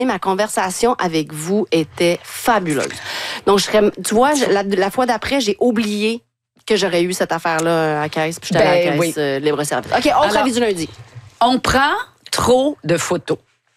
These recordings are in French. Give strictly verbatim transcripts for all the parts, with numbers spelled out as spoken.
Ma conversation avec vous était fabuleuse. Donc, je serais, tu vois, je, la, la fois d'après, j'ai oublié que j'aurais eu cette affaire-là à la caisse, puis j'étais ben, à la caisse oui. euh, libre-service. OK, autre avis du lundi. On prend trop de photos.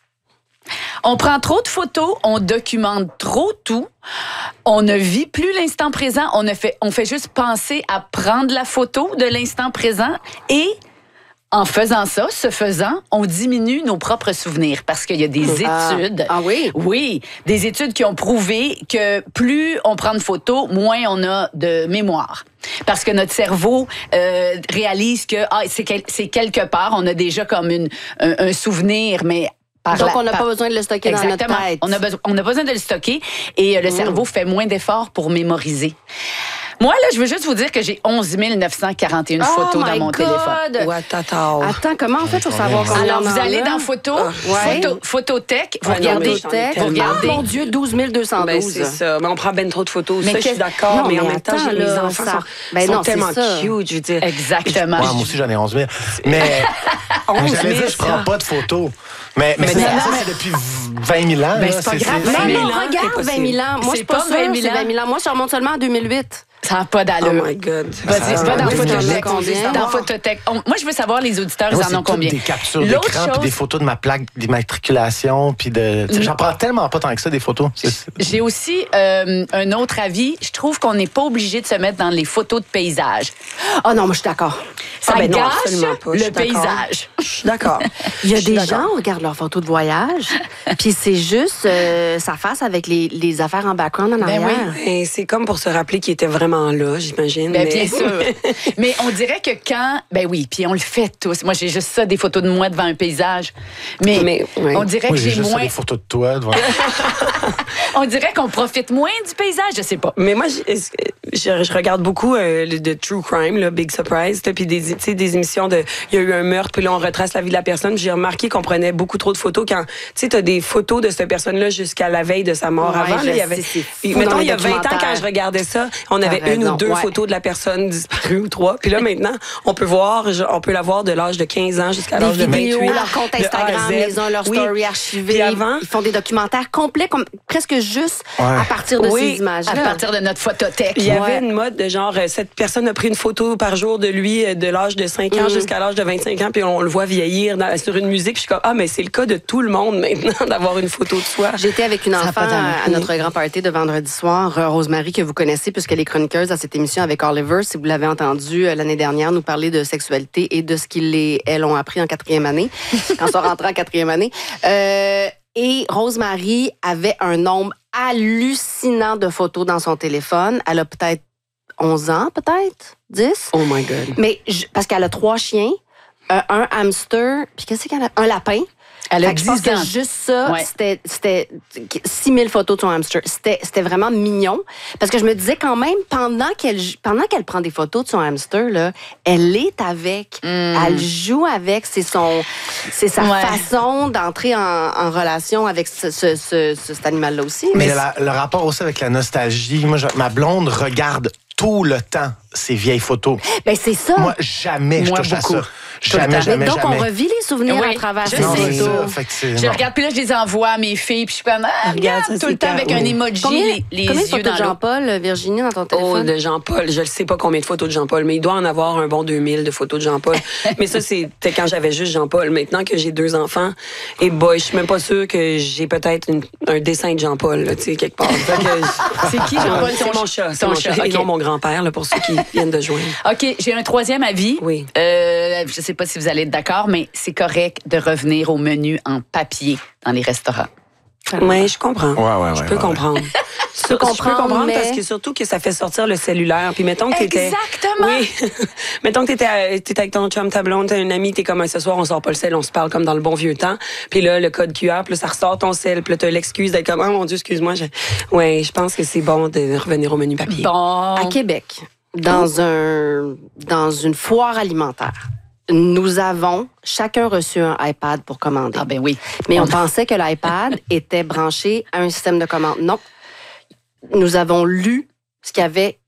On prend trop de photos, on documente trop tout, on ne vit plus l'instant présent, on, ne fait, on fait juste penser à prendre la photo de l'instant présent et... En faisant ça, ce faisant, on diminue nos propres souvenirs parce qu'il y a des études. Ah, ah oui? Oui, des études qui ont prouvé que plus on prend de photos, moins on a de mémoire. Parce que notre cerveau euh, réalise que ah, c'est, quel, c'est quelque part, on a déjà comme une, un, un souvenir, mais... Par Donc, la, on n'a par... pas besoin de le stocker Exactement. Dans notre tête. On a, besoin, on a besoin de le stocker et euh, le mmh. cerveau fait moins d'efforts pour mémoriser. Moi, là, je veux juste vous dire que j'ai onze mille neuf cent quarante et un oh photos dans mon God. téléphone. What, attends. attends, comment on fait pour savoir combien Alors, vous allez dans Photo, oh, ouais. photo Photothèque, vous ouais, regardez. Photothèque. Vous regardez. Oh, mon Dieu, douze mille deux cent douze. Ben, c'est ça. Mais on prend ben trop de photos. Mais ça, je suis d'accord. Non, mais, mais en même temps, attends, mes là, enfants ça... sont, ben sont non, tellement ça. cute, je veux dire. Exactement. Ouais, moi aussi, j'en ai onze mille. Mais j'allais dire, je prends pas de photos. Mais, mais, mais c'est, ça, c'est depuis vingt mille ans. Ben, c'est pas grave. vingt mille ans, regarde vingt mille ans. Moi, je suis pas sûre, c'est vingt mille ans. Moi, je remonte seulement en deux mille huit. Ça n'a pas d'allure. Oh my God. Vas-y, c'est pas dans Photothèque. Dans Photothèque. Moi, je veux savoir, les auditeurs, ils en ont combien? Des captures d'écran, puis des photos de ma plaque d'immatriculation, puis de... J'en prends tellement pas tant que ça, des photos. J'ai aussi euh, un autre avis. Je trouve qu'on n'est pas obligé de se mettre dans les photos de paysage. Ah oh non, moi, je suis d'accord. Ça ah ben gâche non, le paysage. Je suis d'accord. Il y a des gens qui regardent leurs photos de voyage, puis c'est juste euh, sa face avec les, les affaires en background en arrière. Ben oui. Et c'est comme pour se rappeler qu'il était vraiment là, j'imagine. Ben, mais... Bien sûr. Mais on dirait que quand... Ben oui, puis on le fait tous. Moi, j'ai juste ça, des photos de moi devant un paysage. Mais, mais oui. on dirait oui, que j'ai, j'ai juste moins... des photos de toi devant... On dirait qu'on profite moins du paysage, je sais pas. Mais moi, je, je, je regarde beaucoup euh, de True Crime, là, Big Surprise, puis des, des émissions de... Il y a eu un meurtre, puis là, on retrace la vie de la personne. J'ai remarqué qu'on prenait beaucoup trop de photos quand... Tu sais, t'as des photos de cette personne-là jusqu'à la veille de sa mort. Ouais, avant, là, il y avait... Puis, mettons, il y a vingt ans, quand je regardais ça, on avait T'as une raison. ou deux ouais. photos de la personne disparue, ou trois. Puis là, maintenant, on peut voir, on peut la voir de l'âge de quinze ans jusqu'à l'âge de vingt-huit. Leur compte Instagram, les uns, leur story oui. archivée. Avant, ils font des documentaires complets, comme, presque juste ouais. à partir de oui. ces images-là. À partir de notre photothèque. Il y ouais. avait une mode de genre, cette personne a pris une photo par jour de lui de l'âge de cinq ans mm. jusqu'à l'âge de vingt-cinq ans, puis on le voit vieillir dans, sur une musique. Puis je suis comme, ah, mais c'est le cas de tout le monde maintenant, d'avoir une photo de soi. J'étais avec une enfant à, à notre grand party de vendredi soir, Rosemary, que vous connaissez, puisqu'elle est chroniqueuse à cette émission avec Oliver. Si vous l'avez entendu euh, l'année dernière, nous parler de sexualité et de ce qu'ils et elles ont appris en quatrième année, quand ils sont rentrés en quatrième année. Euh, et Rosemary avait un nombre hallucinant de photos dans son téléphone. Elle a peut-être onze ans, peut-être dix. Oh my God. Mais je, parce qu'elle a trois chiens, euh, un hamster, puis qu'est-ce qu'elle a? Un lapin. Elle a je pense que juste ça, ouais. c'était, c'était six mille photos de son hamster. C'était, c'était vraiment mignon. Parce que je me disais quand même, pendant qu'elle, pendant qu'elle prend des photos de son hamster, là, elle est avec. Mm. Elle joue avec. C'est, son, c'est sa ouais. façon d'entrer en, en relation avec ce, ce, ce, cet animal-là aussi. Mais, Mais la, le rapport aussi avec la nostalgie, moi, je, ma blonde regarde tout le temps ces vieilles photos. Ben c'est ça. Moi, jamais Moi, je touche beaucoup. à ça. Jamais, jamais, donc, jamais. on revit les souvenirs oui, à travers ces photos. Je regarde, puis là, je les envoie à mes filles, puis je suis comme, ah, regarde, ça, tout le temps avec oui. un emoji, combien, les, les combien yeux de photos de Jean-Paul, Virginie, dans ton téléphone? Oh, de Jean-Paul. Je ne sais pas combien de photos de Jean-Paul, mais il doit en avoir un bon deux mille de photos de Jean-Paul. Mais ça, c'était quand j'avais juste Jean-Paul. Maintenant que j'ai deux enfants, et boy, je suis même pas sûre que j'ai peut-être une, un dessin de Jean-Paul, tu sais, quelque part. C'est qui, Jean-Paul? C'est mon chat. C'est mon chat. Okay. Et non mon grand-père, là, pour ceux qui viennent de joindre. OK, j'ai un troisième avis. Oui. Euh, je ne sais pas si vous allez être d'accord, mais c'est correct de revenir au menu en papier dans les restaurants. Oui, je comprends. Ouais, ouais, je ouais, peux ouais, comprendre. Je peux comprendre, je peux comprendre mais... parce que surtout que ça fait sortir le cellulaire. Puis mettons que t'étais... Exactement. Oui. mettons que t'étais, t'étais avec ton chum, ta blonde, t'as un ami, t'es comme, ce soir, on sort pas le sel, on se parle comme dans le bon vieux temps. Puis là, le code Q R, puis là, ça ressort ton sel, puis là, t'as l'excuse d'être comme, oh mon Dieu, excuse-moi. Je... Oui, je pense que c'est bon de revenir au menu papier. Bon. À Québec, dans, un, dans une foire alimentaire, nous avons chacun reçu un iPad pour commander. Ah ben oui. Mais on pensait que l'iPad était branché à un système de commande. Non. Nous avons lu ce qu'il y avait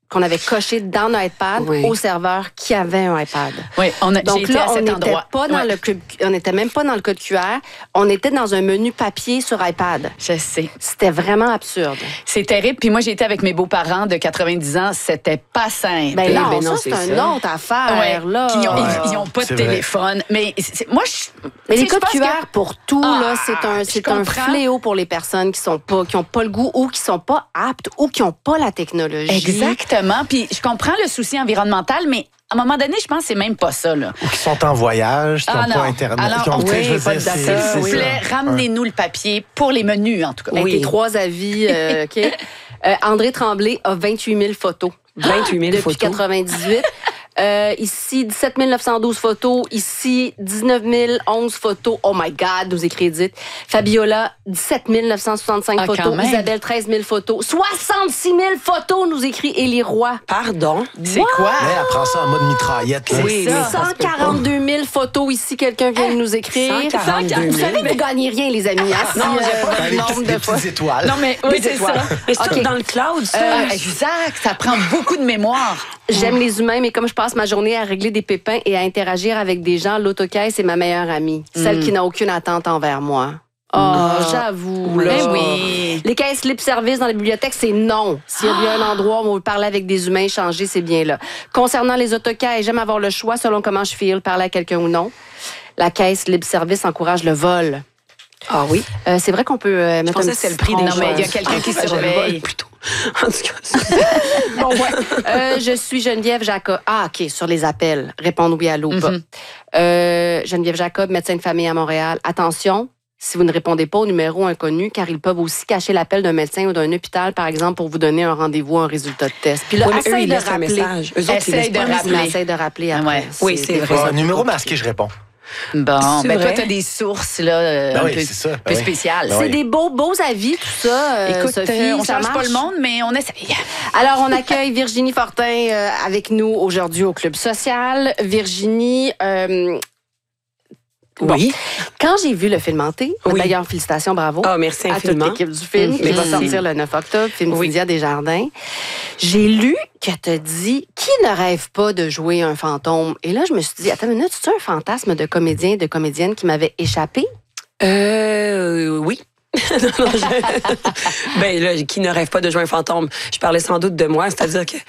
qu'on avait coché dans notre iPad oui. au serveur qui avait un iPad. Oui, on a, donc j'ai là, été à cet on n'était endroit. pas dans ouais. le code, on n'était même pas dans le code Q R. On était dans un menu papier sur iPad. Je sais. C'était vraiment absurde. C'est terrible. Puis moi, j'ai été avec mes beaux-parents de quatre-vingt-dix ans. C'était pas simple. Ben non, ben non ça, c'est, c'est une autre affaire, ouais. là. Qui ont, ouais. ils n'ont pas c'est de téléphone. Vrai. Mais c'est, moi, je... Mais les codes Q R que... pour tout, ah, là, c'est un, c'est un comprends. fléau pour les personnes qui sont pas, qui ont pas le goût ou qui sont pas aptes ou qui ont pas la technologie. Exactement. Puis je comprends le souci environnemental, mais à un moment donné, je pense que c'est même pas ça, là. Ou qui sont en voyage, qui n'ont ah, pas Internet. Alors, qui ont, oui, je veux pas dire, c'est, c'est, s'il vous c'est plaît, ça. ramenez-nous ouais. le papier pour les menus, en tout cas. Avec oui. tes trois avis, euh, OK. Euh, André Tremblay a vingt-huit mille photos. vingt-huit mille depuis photos. Depuis quatre-vingt-dix-huit. Euh, ici, dix-sept mille neuf cent douze photos. Ici, dix-neuf mille onze photos. Oh my God, nous écrit Edith. Fabiola, dix-sept mille neuf cent soixante-cinq ah, photos. Isabelle, treize mille photos. soixante-six mille photos, nous écrit Élie Roy. Pardon? C'est What? quoi? Mais elle prend ça en mode mitraillette. Là. Oui, ça. cent quarante-deux mille photos ici, quelqu'un vient de nous écrire. cent quarante-deux mille. Vous savez que vous gagnez rien, les amis. Hein, si, non, euh, j'ai pas le nombre de fois. Des étoiles. Non, mais oui, c'est ça. Mais c'est okay. tout dans le cloud, ça. Euh, exact. Ça prend beaucoup de mémoire. J'aime les humains, mais comme je passe ma journée à régler des pépins et à interagir avec des gens, l'autocaisse est ma meilleure amie. Mm. Celle qui n'a aucune attente envers moi. Oh, oh j'avoue. Là. Mais oui. Les caisses libre-service dans les bibliothèques, c'est non. S'il y a bien un endroit où on veut parler avec des humains, changer, c'est bien là. Concernant les autocaisses, j'aime avoir le choix selon comment je feel, parler à quelqu'un ou non. La caisse libre-service encourage le vol. Ah oui? Euh, c'est vrai qu'on peut euh, mettre je un c'est le prix des Non, mais il y a quelqu'un qui surveille. Plutôt. En tout cas, bon, ouais. euh, je suis Geneviève Jacob. Ah, OK, sur les appels. Répondre oui, allô, pas. Mm-hmm. Euh, Geneviève Jacob, médecin de famille à Montréal. Attention, si vous ne répondez pas au numéro inconnu, car ils peuvent aussi cacher l'appel d'un médecin ou d'un hôpital, par exemple, pour vous donner un rendez-vous, un résultat de test. Puis là, ouais, essaye eux, de rappeler. Eux autres, essaye de rappeler. Essaye de rappeler après. Ouais. C'est, oui, c'est vrai. Un numéro masqué, je réponds. Bon, c'est ben vrai? toi, t'as des sources là, euh, ben un oui, peu, c'est ça. Ben peu oui. spéciales. Ben c'est oui. des beaux, beaux avis, tout ça, euh, Écoute, Sophie, euh, on ça change marche? pas le monde, mais on essaye. Alors, on accueille Virginie Fortin euh, avec nous aujourd'hui au Club Social. Virginie... Euh, Bon. Oui. Quand j'ai vu le film Hanté, oui. d'ailleurs, félicitations, bravo oh, merci à toute l'équipe du film mmh. qui va sortir le neuf octobre, film oui. Cynthia Desjardins. J'ai lu que tu dit qui ne rêve pas de jouer un fantôme. Et là, je me suis dit, attends une minute, c'est un fantasme de comédien, de comédienne qui m'avait échappé? Euh, oui. non, non, je... ben là, qui ne rêve pas de jouer un fantôme? Je parlais sans doute de moi, c'est-à-dire que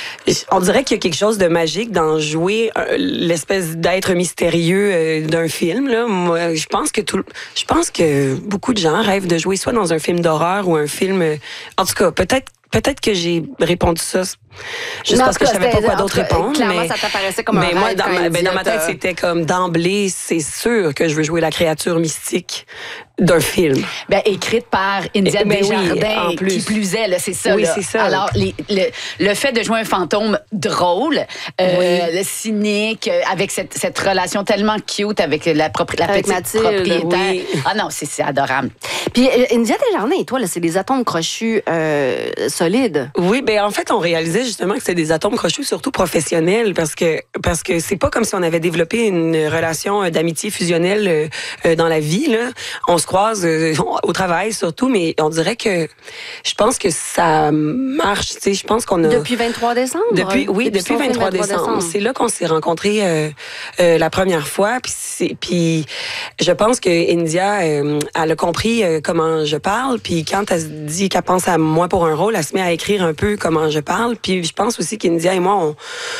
on dirait qu'il y a quelque chose de magique dans jouer euh, l'espèce d'être mystérieux euh, d'un film. Là. Moi, je pense que tout, je pense que beaucoup de gens rêvent de jouer soit dans un film d'horreur ou un film. Euh, en tout cas, peut-être. Peut-être que j'ai répondu ça juste non, parce que je savais pas quoi d'autre répondre. Clairement, mais, ça t'apparaissait comme mais un moi, rêve. dans ma, ben, dans ma tête, c'était comme d'emblée, c'est sûr que je veux jouer la créature mystique d'un film. Ben, écrite par India ben Desjardins, oui, en plus. qui plus est, là, c'est ça. Oui, là. c'est ça. Alors, les, le, le fait de jouer un fantôme drôle, euh, oui. le cynique, avec cette, cette relation tellement cute avec la, propri- la avec petite Mathilde, propriétaire. Oui. Ah non, c'est, c'est adorable. Puis India Desjardins et toi, là, c'est des atomes crochus euh, solides. Oui, ben en fait, on réalisait justement que c'était des atomes crochus, surtout professionnels, parce que parce que c'est pas comme si on avait développé une relation d'amitié fusionnelle euh, dans la vie. Là. On se croise euh, au travail surtout, mais on dirait que je pense que ça marche. Tu sais, je pense qu'on a depuis vingt-trois décembre. Depuis oui, depuis, depuis vingt-trois décembre. C'est là qu'on s'est rencontrés euh, euh, la première fois. Puis c'est, puis je pense que India, euh, elle a compris euh, comment je parle. Puis quand elle se dit qu'elle pense à moi pour un rôle, elle se met à écrire un peu comment je parle. Puis je pense aussi qu'India et moi, on,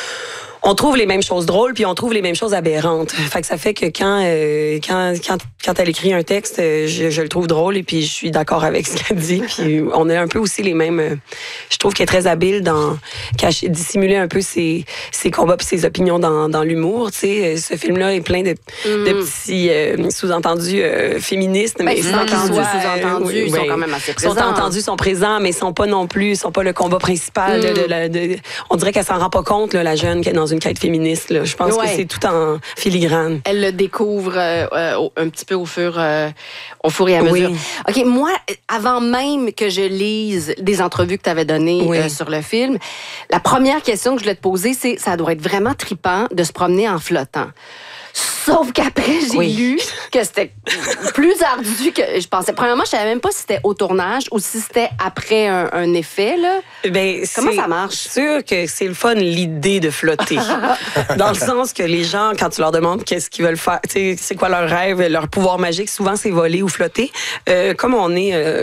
on trouve les mêmes choses drôles, puis on trouve les mêmes choses aberrantes. Fait que ça fait que quand euh, quand quand quand elle écrit un texte, je, je le trouve drôle et puis je suis d'accord avec ce qu'elle dit. Puis on a un peu aussi les mêmes. Euh, je trouve qu'elle est très habile dans cacher, dissimuler un peu ses ses combats puis ses opinions dans dans l'humour. Tu sais, ce film-là est plein de mm. de petits euh, sous-entendus euh, féministes, mais sous-entendus, sous-entendus, euh, ils oui, sont quand même assez présents. Sont entendus, sont présents, mais sont pas non plus, sont pas le combat principal. Mm. De, de, de, de, on dirait qu'elle s'en rend pas compte, là, la jeune qui est dans une quête féministe. Là. Je pense ouais. que c'est tout en filigrane. Elle le découvre euh, euh, un petit peu au fur, euh, au fur et à mesure. Oui. OK, moi, avant même que je lise des entrevues que tu avais données oui. euh, sur le film, la première question que je voulais te poser, c'est ça doit être vraiment trippant de se promener en flottant. Sauf qu'après, j'ai Oui. lu que c'était plus ardu que je pensais. Premièrement, je savais même pas si c'était au tournage ou si c'était après un, un effet, là. Ben, Comment c'est ça marche? sûr que c'est le fun, l'idée de flotter. Dans le sens que les gens, quand tu leur demandes qu'est-ce qu'ils veulent faire, tu sais, c'est quoi leur rêve, leur pouvoir magique, souvent c'est voler ou flotter. Euh, comme on est euh,